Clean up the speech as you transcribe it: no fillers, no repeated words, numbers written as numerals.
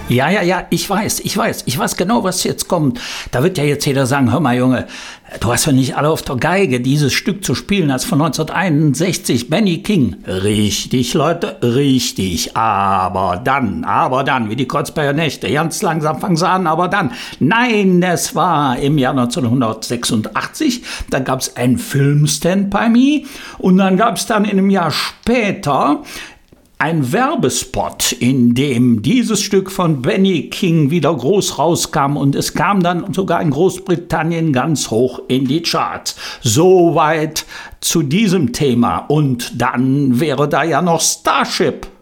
Ja, ich weiß genau, was jetzt kommt. Da wird ja jetzt jeder sagen, hör mal Junge, du hast ja nicht alle auf der Geige, dieses Stück zu spielen, das von 1961, Benny King. Richtig, Leute, richtig. Aber dann, wie die Kreuzberger Nächte, ganz langsam fangen sie an, aber dann. Nein, es war im Jahr 1986, da gab es einen Film Stand By Me und dann gab es dann in einem Jahr später ein Werbespot, in dem dieses Stück von Benny King wieder groß rauskam und es kam dann sogar in Großbritannien ganz hoch in die Charts. Soweit zu diesem Thema. Und dann wäre da ja noch Starship.